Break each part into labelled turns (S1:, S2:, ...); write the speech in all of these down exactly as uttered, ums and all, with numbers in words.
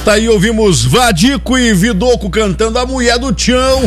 S1: tá aí, ouvimos Vadico e Vidoco cantando A Mulher do Tião.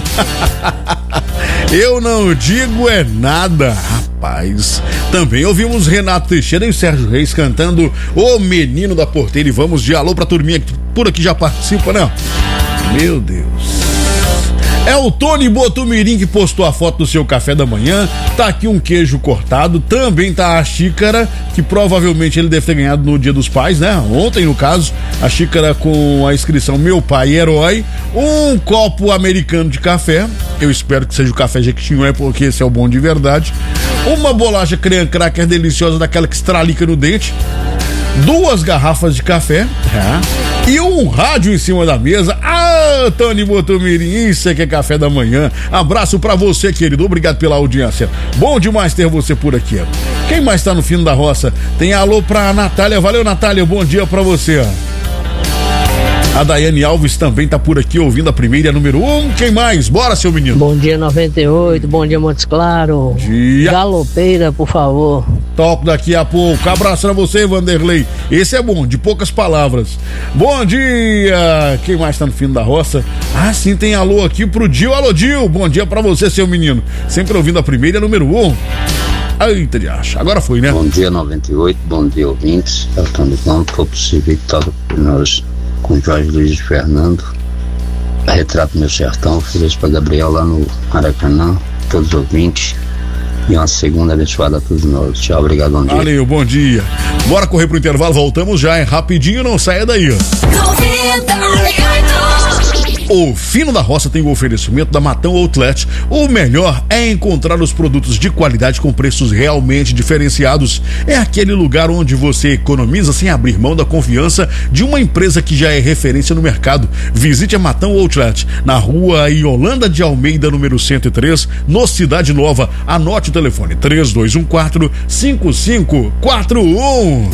S1: Eu não digo é nada, rapaz. Também ouvimos Renato Teixeira e Sérgio Reis cantando O Menino da Porteira. E vamos de alô pra turminha que por aqui já participa, né? Meu Deus. É o Tony Botumirim que postou a foto do seu café da manhã. Tá aqui um queijo cortado. Também tá a xícara, que provavelmente ele deve ter ganhado no Dia dos Pais, né? Ontem, no caso, a xícara com a inscrição Meu Pai Herói. Um copo americano de café. Eu espero que seja o café Jequitinhonha, porque esse é o bom de verdade. Uma bolacha creme cracker deliciosa, daquela que estralica no dente. Duas garrafas de café. É. E um rádio em cima da mesa. Ah, Tony Botumirim, isso é que é café da manhã. Abraço pra você, querido. Obrigado pela audiência. Bom demais ter você por aqui. Quem mais tá no fim da roça? Tem alô pra Natália. Valeu, Natália. Bom dia pra você. A Daiane Alves também tá por aqui ouvindo a primeira número um. Quem mais? Bora, seu menino.
S2: Bom dia, noventa e oito. Bom dia, Montes Claro.
S1: Dia.
S2: Galopeira, por favor.
S1: Toco daqui a pouco. Abraço pra você, Vanderlei. Esse é bom, de poucas palavras. Bom dia. Quem mais tá no fim da roça? Ah, sim, tem alô aqui pro Dil. Alô, Dil. Bom dia pra você, seu menino. Sempre ouvindo a primeira número um. Eita de acha. Agora foi, né?
S3: Bom dia, noventa e oito. Bom dia, ouvintes. É o Tony Blanco, foi possível todo por nós. Com Jorge Luiz e Fernando, Retrato Meu Sertão, fiz isso para Gabriel lá no Maracanã, todos os ouvintes, e uma segunda abençoada a todos nós. Tchau, obrigado, bom dia.
S1: Valeu, bom dia. Bora correr pro intervalo, voltamos já, é rapidinho, não saia daí. O Fino da Roça tem o oferecimento da Matão Outlet. O melhor é encontrar os produtos de qualidade com preços realmente diferenciados. É aquele lugar onde você economiza sem abrir mão da confiança de uma empresa que já é referência no mercado. Visite a Matão Outlet na rua Yolanda de Almeida, número cento e três, no Cidade Nova. Anote o telefone três dois um quatro, cinco cinco quatro um.